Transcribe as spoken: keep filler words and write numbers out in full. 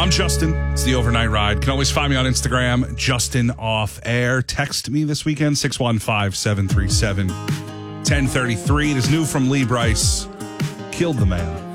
I'm Justin. It's the Overnight Ride. Can always find me on Instagram, Justin Off Air. Text me this weekend, six one five, seven three seven, one zero three three. It is new from Lee Brice. Killed the man.